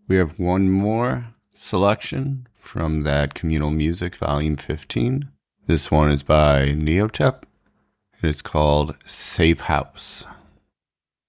We have one more selection from that Communal Music Volume 15. This one is by Neotep. It's called Safe House.